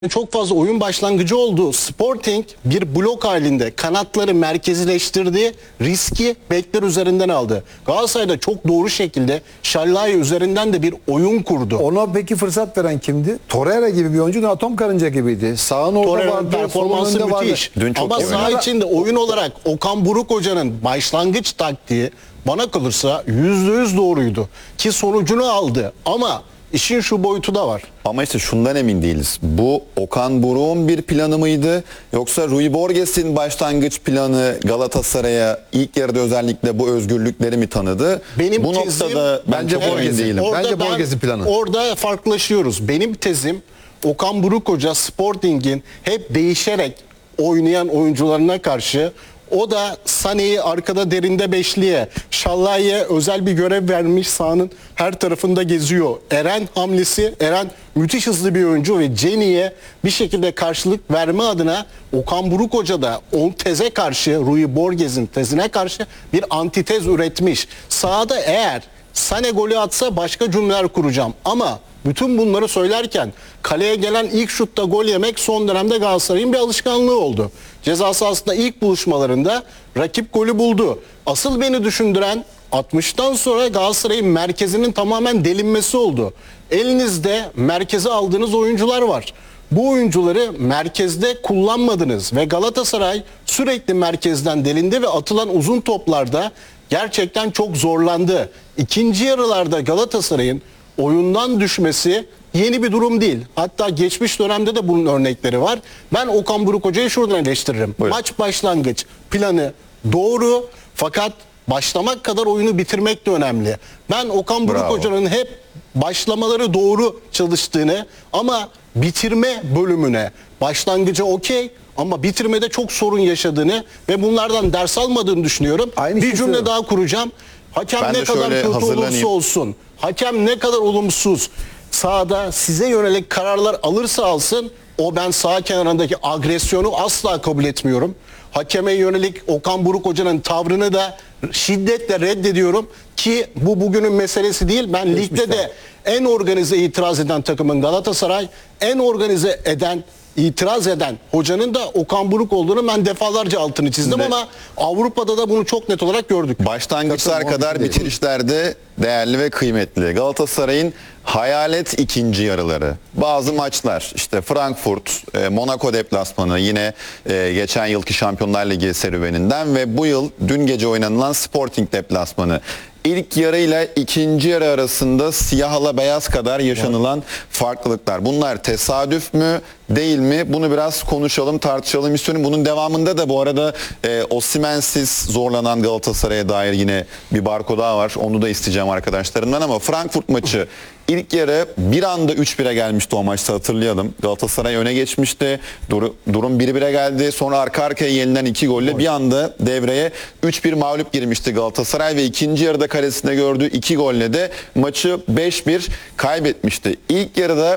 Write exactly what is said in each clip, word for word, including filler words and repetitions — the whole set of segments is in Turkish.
Çok fazla oyun başlangıcı oldu. Sporting bir blok halinde kanatları merkezileştirdi. Riski bekler üzerinden aldı. Galatasaray'da çok doğru şekilde Şallay üzerinden de bir oyun kurdu. Ona peki fırsat veren kimdi? Torreira gibi bir oyuncu, Atom Karınca gibiydi. Sağın orada Torreira'nın vardı, performansı solun önünde müthiş. vardı. Dün çok Ama iyi saha oynadı. içinde oyun olarak Okan Buruk Hoca'nın başlangıç taktiği bana kalırsa yüzde yüz doğruydu. Ki sonucunu aldı. Ama işin şu boyutu da var. Ama işte şundan emin değiliz. Bu Okan Buruk'un bir planı mıydı? Yoksa Rui Borges'in başlangıç planı Galatasaray'a ilk yarıda özellikle bu özgürlükleri mi tanıdı? Benim bu tezim, noktada ben bence çok emin Borges'in. değilim. Or- Bence ben- Borges'in planı. Orada farklılaşıyoruz. Benim tezim Okan Buruk Hoca Sporting'in hep değişerek oynayan oyuncularına karşı o da Sané'yi arkada derinde beşliye, Şallay'e özel bir görev vermiş, sahanın her tarafında geziyor. Eren hamlesi, Eren müthiş hızlı bir oyuncu ve Ceni'ye bir şekilde karşılık verme adına Okan Buruk Hoca da on teze karşı, Rui Borges'in tezine karşı bir antitez üretmiş. Sahada eğer Sané golü atsa başka cümleler kuracağım ama bütün bunları söylerken kaleye gelen ilk şutta gol yemek son dönemde Galatasaray'ın bir alışkanlığı oldu. Ceza sahasında ilk buluşmalarında rakip golü buldu. Asıl beni düşündüren altmıştan sonra Galatasaray'ın merkezinin tamamen delinmesi oldu. Elinizde merkeze aldığınız oyuncular var. Bu oyuncuları merkezde kullanmadınız ve Galatasaray sürekli merkezden delindi ve atılan uzun toplarda gerçekten çok zorlandı. İkinci yarılarda Galatasaray'ın oyundan düşmesi yeni bir durum değil. Hatta geçmiş dönemde de bunun örnekleri var. Ben Okan Buruk Hoca'yı şuradan eleştiririm. Buyurun. Maç başlangıç planı doğru fakat başlamak kadar oyunu bitirmek de önemli. Ben Okan Buruk Bravo. Hoca'nın hep başlamaları doğru çalıştığını ama bitirme bölümüne başlangıcı okey ama bitirmede çok sorun yaşadığını ve bunlardan ders almadığını düşünüyorum. Aynı bir şey cümle söylüyorum. daha kuracağım. Hakem Ben ne de kadar şöyle kötü olursa hazırlanayım. olsun, hakem ne kadar olumsuz sahada size yönelik kararlar alırsa alsın, o ben sağ kenarındaki agresyonu asla kabul etmiyorum. Hakeme yönelik Okan Buruk Hoca'nın tavrını da şiddetle reddediyorum ki bu bugünün meselesi değil. Ben ligde de en organize itiraz eden takımın Galatasaray, en organize eden itiraz eden hocanın da Okan Buruk olduğunu ben defalarca altını çizdim Şimdi- ama Avrupa'da da bunu çok net olarak gördük. Başlangıçlar Katılmam kadar değil. bitirişlerde değerli ve kıymetli. Galatasaray'ın hayalet ikinci yarıları. Bazı maçlar işte Frankfurt, e, Monaco deplasmanı yine e, geçen yılki Şampiyonlar Ligi serüveninden ve bu yıl dün gece oynanılan Sporting deplasmanı. İlk yarı ile ikinci yarı arasında siyahla beyaz kadar yaşanılan farklılıklar. Bunlar tesadüf mü değil mi? Bunu biraz konuşalım, tartışalım istiyorum. Bunun devamında da bu arada e, Osimhen'siz zorlanan Galatasaray'a dair yine bir barko daha var. Onu da isteyeceğim arkadaşlarımdan ama Frankfurt maçı ilk yarı bir anda üç bire gelmişti o maçta, hatırlayalım. Galatasaray öne geçmişti. Dur, durum bir bire geldi. Sonra arka arkaya yenilen iki golle bir anda devreye üç bir mağlup girmişti Galatasaray ve ikinci yarıda kalesinde gördüğü iki golle de maçı beş bir kaybetmişti. İlk yarıda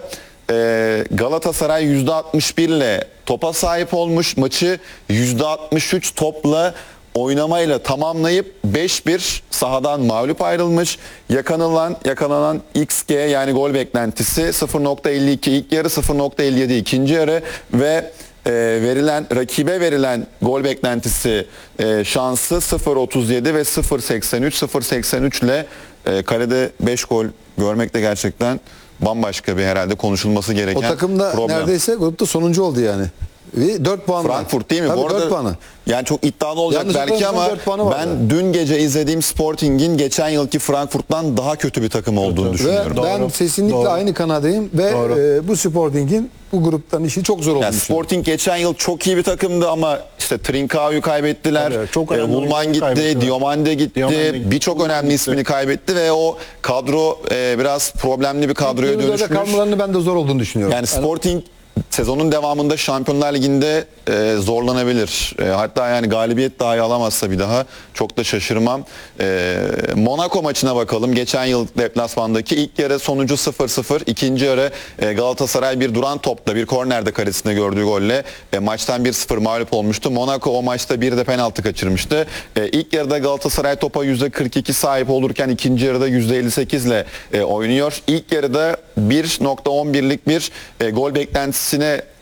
e, Galatasaray yüzde altmış bir ile topa sahip olmuş. Maçı yüzde altmış üç topla oynamayla tamamlayıp beş bir sahadan mağlup ayrılmış. Yakalanan, yakalanan X G yani gol beklentisi sıfır nokta elli iki ilk yarı, sıfır nokta elli yedi ikinci yarı ve e, verilen rakibe verilen gol beklentisi e, şansı sıfır nokta otuz yedi ve sıfır nokta seksen üç sıfır nokta seksen üç ile e, kalede beş gol görmek de gerçekten bambaşka bir herhalde konuşulması gereken O takım da problem. neredeyse grupta sonuncu oldu yani. Ve dört puan var. Frankfurt değil mi? Tabii Bu arada dört puanı. yani çok iddialı olacak Yalnız belki Frankfurt'un ama dört puanı var ben yani. dün gece izlediğim Sporting'in geçen yılki Frankfurt'tan daha kötü bir takım olduğunu Ve düşünüyorum. Doğru, ben kesinlikle doğru. aynı kanadayım ve Doğru. e, bu Sporting'in bu gruptan işi çok zor olduğunu Yani düşünüyorum. Sporting geçen yıl çok iyi bir takımdı ama işte Trinkao'yu kaybettiler. Tabii, çok e, önemli Woolman oyuncuları gitti, kaybettiler. Diomande gitti. Diomande gitti. Birçok önemli Woolman ismini gitti. kaybetti ve o kadro e, biraz problemli bir kadroya İlk yarıda da dönüşmüş. kalmalarını ben de zor olduğunu düşünüyorum. Yani Sporting sezonun devamında Şampiyonlar Ligi'nde e, zorlanabilir. E, hatta yani galibiyet dahi alamazsa bir daha çok da şaşırmam. E, Monaco maçına bakalım. Geçen yıl deplasmandaki ilk yarı sonucu sıfır sıfır. İkinci yarı e, Galatasaray bir duran topla bir kornerde kalesinde gördüğü golle e, maçtan bir sıfır mağlup olmuştu. Monaco o maçta bir de penaltı kaçırmıştı. E, ilk yarıda Galatasaray topa yüzde kırk iki sahip olurken ikinci yarıda yüzde elli sekiz ile e, oynuyor. İlk yarıda bir nokta on birlik bir e, gol beklentisi ikisine